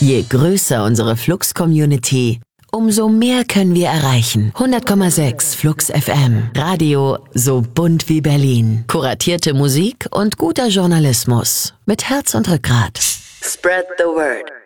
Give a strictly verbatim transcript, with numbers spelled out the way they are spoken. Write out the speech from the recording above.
Je größer unsere Flux-Community, umso mehr können wir erreichen. hundert Komma sechs Flux F M. Radio so bunt wie Berlin. Kuratierte Musik und guter Journalismus. Mit Herz und Rückgrat. Spread the word.